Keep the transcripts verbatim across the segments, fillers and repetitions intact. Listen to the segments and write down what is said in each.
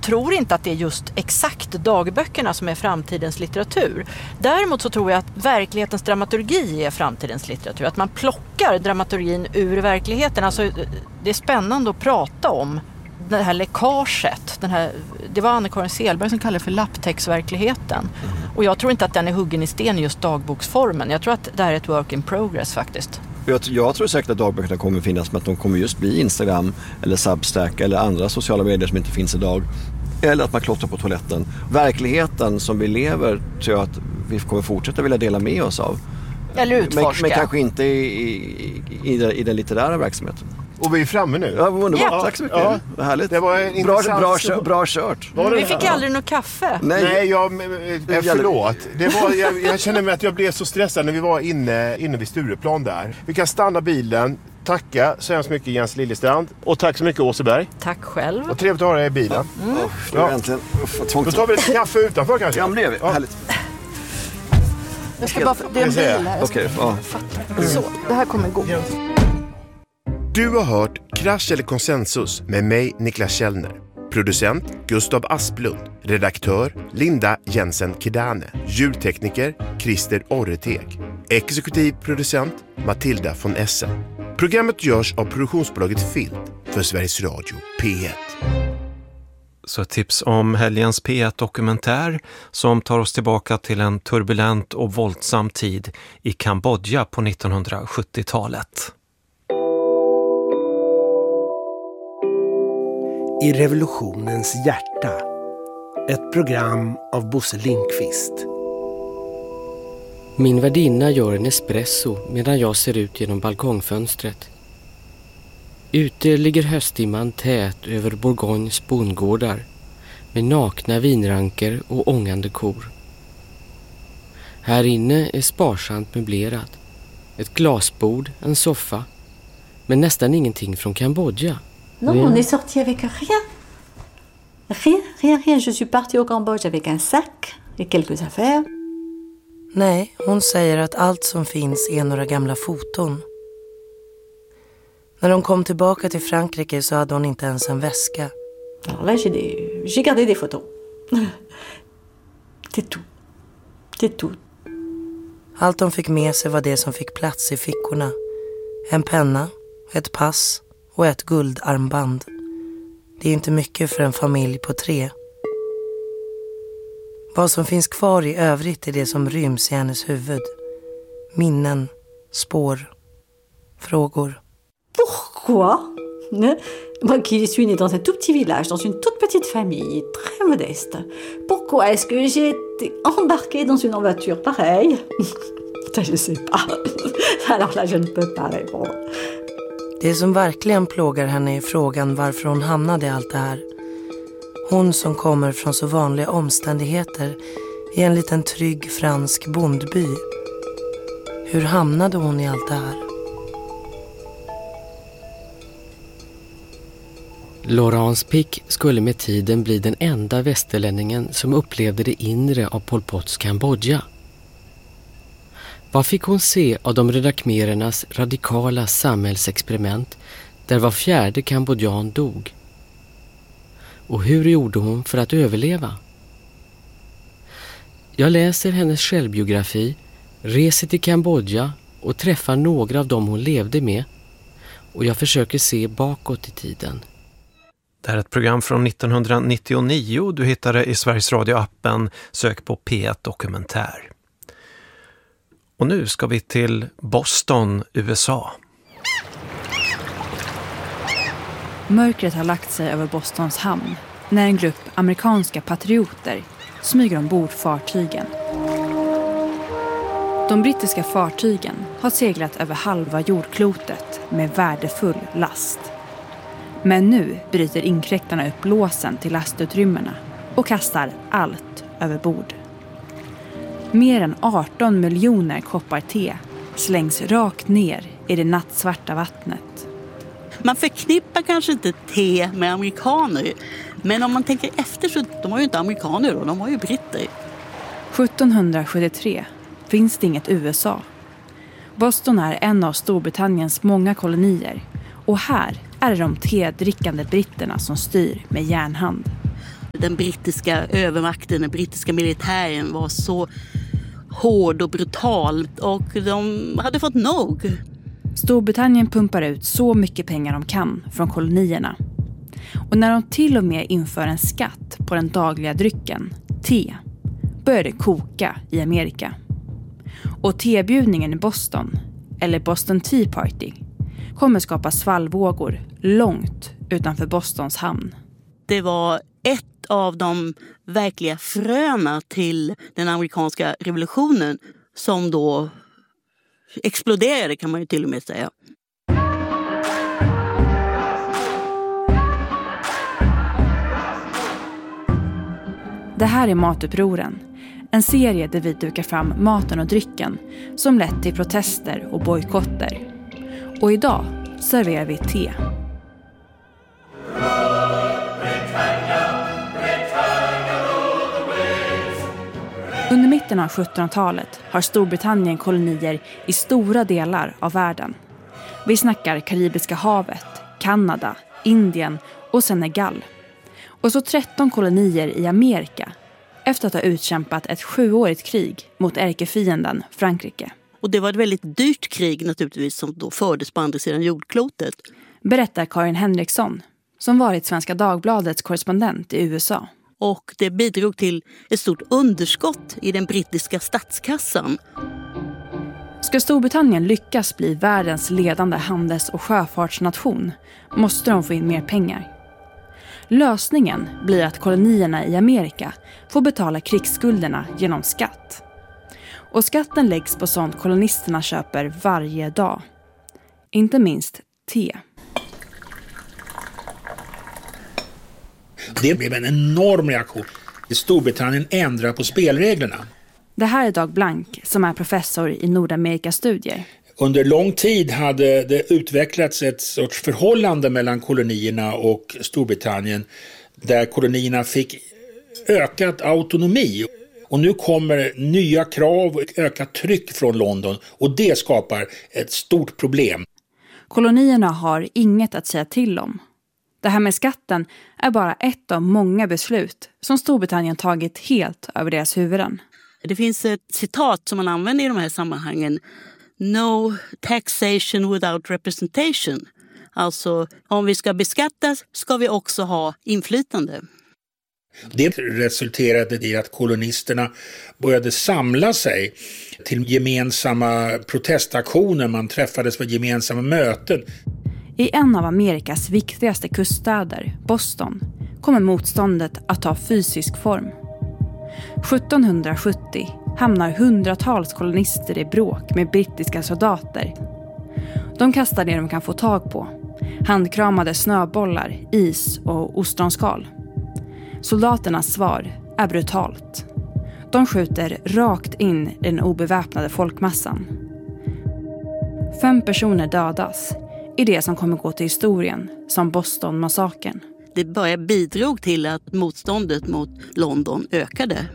tror inte att det är just exakt dagböckerna som är framtidens litteratur. Däremot så tror jag att verklighetens dramaturgi är framtidens litteratur. Att man plockar dramaturgin ur verkligheten. Alltså, det är spännande att prata om det här läckaget. Den här, det var Anna-Karin Selberg som kallade det för lapptäcksverkligheten. Mm. Och jag tror inte att den är huggen i sten i just dagboksformen. Jag tror att det här är ett work in progress faktiskt. Jag, jag tror säkert att dagböckerna kommer finnas, men att de kommer just bli Instagram eller Substack eller andra sociala medier som inte finns idag. Eller att man klottrar på toaletten. Verkligheten som vi lever tror jag att vi kommer fortsätta vilja dela med oss av. Eller utforska. Men, men kanske inte i, i, i, i den litterära verksamheten. Och vi är framme nu. Ja, underbart. Ja. Tack så mycket. Ja. Vad härligt. Det var en bra, intressant... bra, kör, bra kört. Mm, vi fick aldrig något kaffe. Nej, Nej jag, jag, förlåt. Det var, jag, jag känner mig att jag blev så stressad när vi var inne, inne vid Stureplan där. Vi kan stanna bilen. Tacka så hemskt mycket Jens Liljestrand. Och tack så mycket Åseberg. Tack själv. Och trevligt att ha dig i bilen. Mm. Oh, ja. Äntligen. Då tar vi lite kaffe utanför kanske. Ja, men det är vi. Ja. Härligt. Jag ska bara, det är en bil här. Jag ska Okej, ja. fatta. Så, det här kommer gå. Du har hört Krasch eller konsensus med mig, Niklas Källner. Producent Gustav Asplund. Redaktör Linda Jensen Kidane. Ljudtekniker Christer Orreteg. Exekutiv producent Matilda von Essen. Programmet görs av produktionsbolaget Filt för Sveriges Radio P ett. Så ett tips om helgens P ett-dokumentär som tar oss tillbaka till en turbulent och våldsam tid i Kambodja på nittonhundrasjuttiotalet. I revolutionens hjärta. Ett program av Bosse Lindqvist. Min värdinna gör en espresso medan jag ser ut genom balkongfönstret. Ute ligger höstdimman tät över Bourgognes bondgårdar med nakna vinranker och ångande kor. Här inne är sparsamt möblerat. Ett glasbord, en soffa, men nästan ingenting från Kambodja. Non, on est sorti avec rien. Rien, rien, rien. Je suis partie au Cambodge avec un sac et quelques affaires. Nej, hon säger att allt som finns är några gamla foton. När hon kom tillbaka till Frankrike så hade hon inte ens en väska. Alors là, j'ai, des... j'ai gardé des photos. C'est tout. C'est tout. Allt hon fick med sig var det som fick plats i fickorna. En penna, ett pass och ett guldarmband. Det är inte mycket för en familj på tre. Vad som finns kvar i övrigt är det som ryms i hennes huvud. Minnen, spår, frågor. Pourquoi? Moi qui suis née dans un tout petit village, dans une toute petite famille, très modeste. Pourquoi est-ce que j'ai été embarquée dans une voiture pareille? Ça, je sais pas. Alors là, je ne peux pas répondre. Det som verkligen plågar henne är frågan varför hon hamnade i allt det här. Hon som kommer från så vanliga omständigheter i en liten trygg fransk bondby. Hur hamnade hon i allt det här? Laurence Pic skulle med tiden bli den enda västerlänningen som upplevde det inre av Pol Pots Kambodja. Vad fick hon se av de röda khmerernas radikala samhällsexperiment där var fjärde kambodjan dog? Och hur gjorde hon för att överleva? Jag läser hennes självbiografi, reser till Kambodja och träffar några av dem hon levde med. Och jag försöker se bakåt i tiden. Det här är ett program från nittonhundranittionio. Du hittar det i Sveriges Radio-appen. Sök på P ett Dokumentär. Och nu ska vi till Boston, U S A. Mörkret har lagt sig över Bostons hamn när en grupp amerikanska patrioter smyger ombord fartygen. De brittiska fartygen har seglat över halva jordklotet med värdefull last. Men nu bryter inkräktarna upp låsen till lastutrymmena och kastar allt över bord. Mer än arton miljoner koppar te slängs rakt ner i det nattsvarta vattnet. Man förknippar kanske inte te med amerikaner, men om man tänker efter så de var ju inte amerikaner då, de var ju britter. sjuttonhundrasjuttiotre finns det inget U S A. Boston är en av Storbritanniens många kolonier och här är det de tedrickande britterna som styr med järnhand. Den brittiska övermakten, den brittiska militären var så hård och brutal och de hade fått nog. Storbritannien pumpar ut så mycket pengar de kan från kolonierna. Och när de till och med inför en skatt på den dagliga drycken, te, börjar det koka i Amerika. Och tebjudningen i Boston, eller Boston Tea Party, kommer skapa svallvågor långt utanför Bostons hamn. Det var ett av de verkliga fröna till den amerikanska revolutionen som då exploderade, kan man ju till och med säga. Det här är Matupproren, en serie där vi dukar fram maten och drycken som lett till protester och bojkotter. Och idag serverar vi te. Under mitten av sjuttonhundratalet har Storbritannien kolonier i stora delar av världen. Vi snackar Karibiska havet, Kanada, Indien och Senegal. Och så tretton kolonier i Amerika efter att ha utkämpat ett sjuårigt krig mot ärkefienden Frankrike. Och det var ett väldigt dyrt krig naturligtvis som då fördes på andra sidan jordklotet. Berättar Karin Henriksson, som varit Svenska Dagbladets korrespondent i U S A. Och det bidrog till ett stort underskott i den brittiska statskassan. Ska Storbritannien lyckas bli världens ledande handels- och sjöfartsnation måste de få in mer pengar. Lösningen blir att kolonierna i Amerika får betala krigsskulderna genom skatt. Och skatten läggs på sånt kolonisterna köper varje dag. Inte minst te. Det blev en enorm reaktion. Storbritannien ändrar på spelreglerna. Det här är Dag Blank som är professor i Nordamerikastudier. Under lång tid hade det utvecklats ett sorts förhållande mellan kolonierna och Storbritannien där kolonierna fick ökad autonomi. Och nu kommer nya krav och ökat tryck från London och det skapar ett stort problem. Kolonierna har inget att säga till om. Det här med skatten är bara ett av många beslut som Storbritannien tagit helt över deras huvuden. Det finns ett citat som man använder i de här sammanhangen. No taxation without representation. Alltså om vi ska beskattas ska vi också ha inflytande. Det resulterade i att kolonisterna började samla sig till gemensamma protestaktioner. Man träffades på gemensamma möten. I en av Amerikas viktigaste kuststäder, Boston, kommer motståndet att ta fysisk form. sjuttonhundrasjuttio hamnar hundratals kolonister i bråk med brittiska soldater. De kastar det de kan få tag på. Handkramade snöbollar, is och ostronskal. Soldaternas svar är brutalt. De skjuter rakt in i den obeväpnade folkmassan. Fem personer dödas i det som kommer gå till historien som Boston-massakern. Det bara bidrog till att motståndet mot London ökade.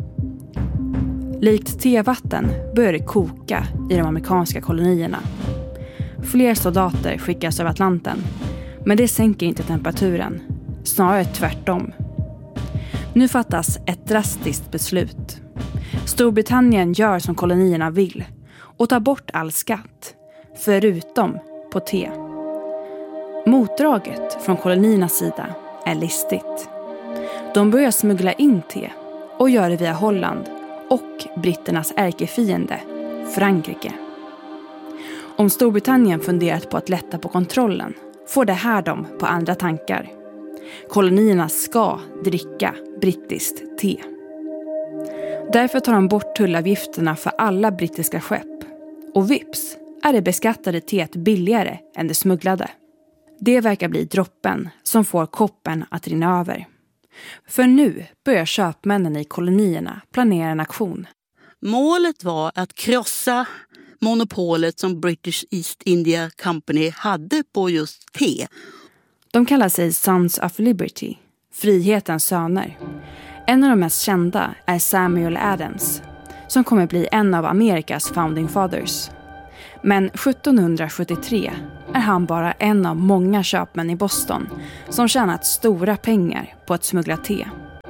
Likt tevatten börjar det koka i de amerikanska kolonierna. Fler soldater skickas över Atlanten, men det sänker inte temperaturen. Snarare tvärtom. Nu fattas ett drastiskt beslut. Storbritannien gör som kolonierna vill och tar bort all skatt, förutom på te. Motdraget från koloniernas sida är listigt. De börjar smuggla in te och gör det via Holland och britternas ärkefiende, Frankrike. Om Storbritannien funderat på att lätta på kontrollen får det här dem på andra tankar. Kolonierna ska dricka brittiskt te. Därför tar de bort tullavgifterna för alla brittiska skepp. Och vips är det beskattade teet billigare än det smugglade. Det verkar bli droppen som får koppen att rinna över. För nu börjar köpmännen i kolonierna planera en aktion. Målet var att krossa monopolet som British East India Company hade på just te. De kallar sig Sons of Liberty, frihetens söner. En av de mest kända är Samuel Adams, som kommer bli en av Amerikas founding fathers. Men sjuttonhundrasjuttiotre är han bara en av många köpmän i Boston som tjänat stora pengar på att smuggla te.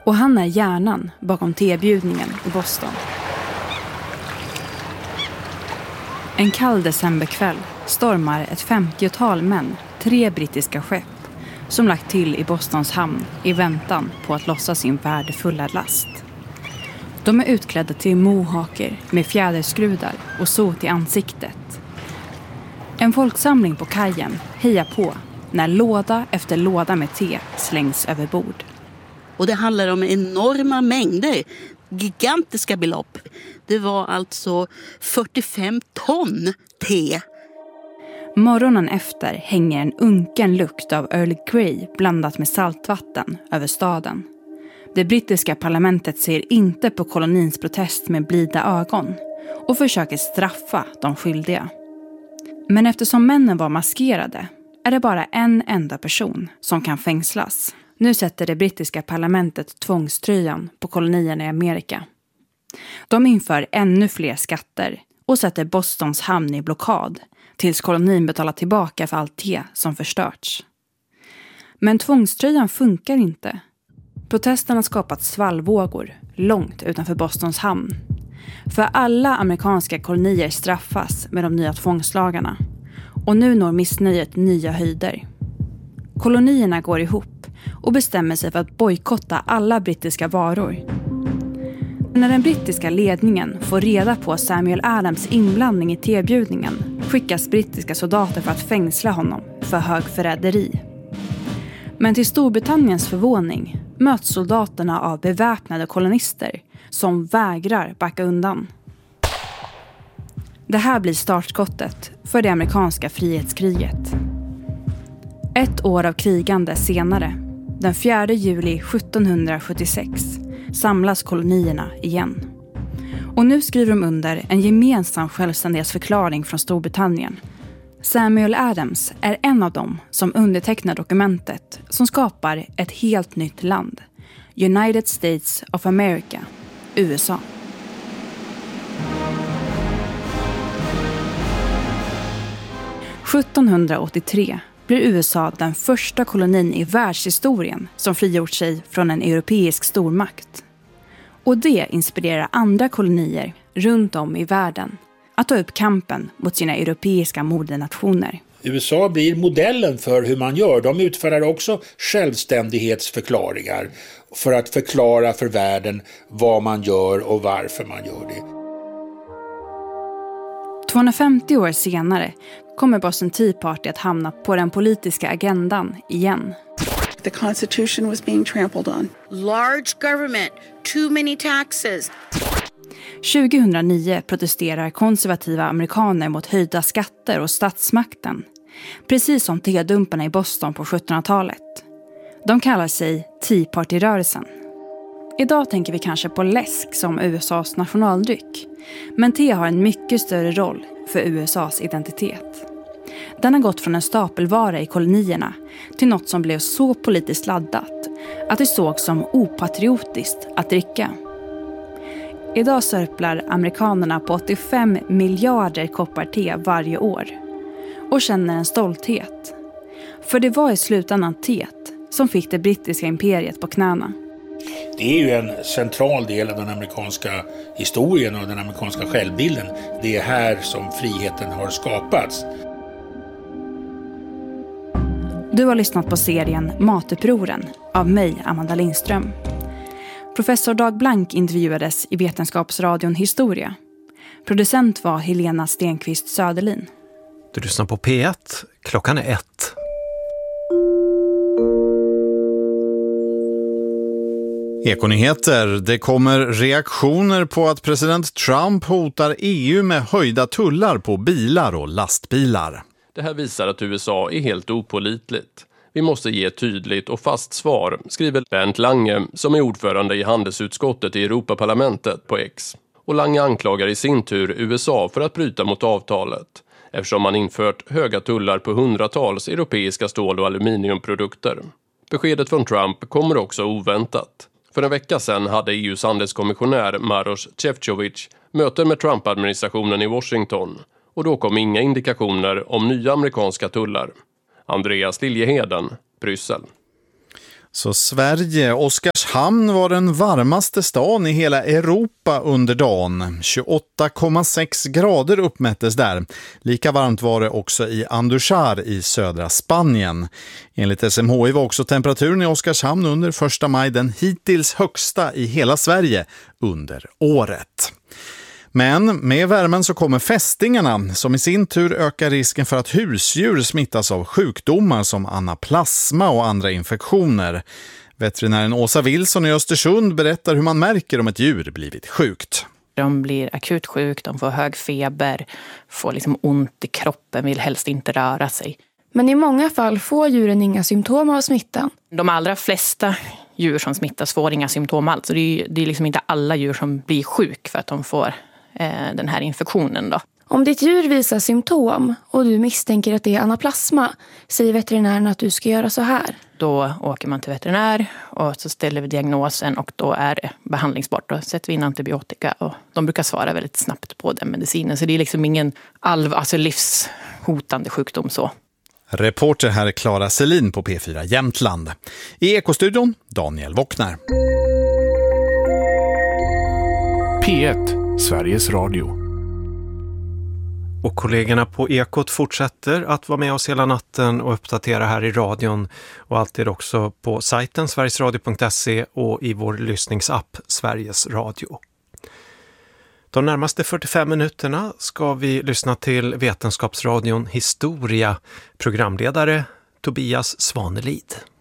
Och han är hjärnan bakom tebjudningen i Boston. En kall decemberkväll stormar ett femtiotal män tre brittiska skepp som lagt till i Bostons hamn i väntan på att lossa sin värdefulla last. De är utklädda till mohaker med fjäderskrudar och sot i ansiktet. En folksamling på kajen hejar på när låda efter låda med te slängs över bord. Och det handlar om enorma mängder, gigantiska belopp. Det var alltså fyrtiofem ton te. Morgonen efter hänger en unken lukt av Earl Grey blandat med saltvatten över staden. Det brittiska parlamentet ser inte på kolonins protest med blida ögon och försöker straffa de skyldiga. Men eftersom männen var maskerade är det bara en enda person som kan fängslas. Nu sätter det brittiska parlamentet tvångströjan på kolonierna i Amerika. De inför ännu fler skatter och sätter Bostons hamn i blockad tills kolonin betalar tillbaka för allt te som förstörts. Men tvångströjan funkar inte. Protesterna har skapat svallvågor långt utanför Bostons hamn. För alla amerikanska kolonier straffas med de nya tvångslagarna. Och nu når missnöjet nya höjder. Kolonierna går ihop och bestämmer sig för att bojkotta alla brittiska varor. När den brittiska ledningen får reda på Samuel Adams inblandning i tebjudningen skickas brittiska soldater för att fängsla honom för högförräderi. Men till Storbritanniens förvåning möts soldaterna av beväpnade kolonister som vägrar backa undan. Det här blir startskottet för det amerikanska frihetskriget. Ett år av krigande senare, den fjärde juli sjuttonhundrasjuttiosex, samlas kolonierna igen. Och nu skriver de under en gemensam självständighetsförklaring från Storbritannien. Samuel Adams är en av dem som undertecknar dokumentet som skapar ett helt nytt land. United States of America, U S A. sjuttonhundraåttiotre blir U S A den första kolonin i världshistorien som frigjort sig från en europeisk stormakt. Och det inspirerar andra kolonier runt om i världen att ta upp kampen mot sina europeiska modernationer. U S A blir modellen för hur man gör. De utfärdar också självständighetsförklaringar för att förklara för världen vad man gör och varför man gör det. tvåhundrafemtio år senare kommer Boston Tea Party att hamna på den politiska agendan igen. The Constitution was being trampled on. Large government, too many taxes. tjugohundranio protesterar konservativa amerikaner mot höjda skatter och statsmakten. Precis som tedumparna i Boston på sjuttonhundratalet. De kallar sig Tea Party-rörelsen. Idag tänker vi kanske på läsk som U S A:s nationaldryck. Men te har en mycket större roll för U S A:s identitet. Den har gått från en stapelvara i kolonierna till något som blev så politiskt laddat att det såg som opatriotiskt att dricka. Idag sörplar amerikanerna på åttiofem miljarder koppar te varje år och känner en stolthet. För det var i slutändan teet som fick det brittiska imperiet på knäna. Det är ju en central del av den amerikanska historien och den amerikanska självbilden. Det är här som friheten har skapats. Du har lyssnat på serien Matupproren av mig, Amanda Lindström. Professor Dag Blank intervjuades i Vetenskapsradion Historia. Producent var Helena Stenqvist Söderlin. Du lyssnar på P ett. Klockan är ett. Ekonyheter. Det kommer reaktioner på att president Trump hotar E U med höjda tullar på bilar och lastbilar. Det här visar att U S A är helt opålitligt. Vi måste ge ett tydligt och fast svar, skriver Bernt Lange som är ordförande i handelsutskottet i Europaparlamentet på X. Och Lange anklagar i sin tur U S A för att bryta mot avtalet, eftersom man infört höga tullar på hundratals europeiska stål- och aluminiumprodukter. Beskedet från Trump kommer också oväntat. För en vecka sedan hade E U:s handelskommissionär Maroš Šefčovič möten med Trump-administrationen i Washington. Och då kom inga indikationer om nya amerikanska tullar. Andreas Liljeheden, Bryssel. Så Sverige, Oskarshamn Oskarshamn var den varmaste stan i hela Europa under dagen. tjugoåtta komma sex grader uppmättes där. Lika varmt var det också i Andújar i södra Spanien. Enligt S M H I var också temperaturen i Oskarshamn under första maj den hittills högsta i hela Sverige under året. Men med värmen så kommer fästingarna som i sin tur ökar risken för att husdjur smittas av sjukdomar som anaplasma och andra infektioner. Veterinären Åsa Wilson i Östersund berättar hur man märker om ett djur blivit sjukt. De blir akut sjuk, de får hög feber, får liksom ont i kroppen, vill helst inte röra sig. Men i många fall får djuren inga symptom av smittan. De allra flesta djur som smittas får inga symptom alls. Så det är, det är liksom inte alla djur som blir sjuk för att de får eh, den här infektionen då. Om ditt djur visar symptom och du misstänker att det är anaplasma, säger veterinären att du ska göra så här. Då åker man till veterinär och så ställer vi diagnosen och då är det behandlingsbart. Då sätter vi in antibiotika och de brukar svara väldigt snabbt på den medicinen. Så det är liksom ingen alv, alltså livshotande sjukdom så. Reporter här Klara Selin på P fyra Jämtland. I Ekostudion Daniel Wockner. P ett, Sveriges Radio. Och kollegorna på Ekot fortsätter att vara med oss hela natten och uppdatera här i radion och alltid också på sajten sverigesradio punkt se och i vår lyssningsapp Sveriges Radio. De närmaste fyrtiofem minuterna ska vi lyssna till Vetenskapsradion Historia, programledare Tobias Svanelid.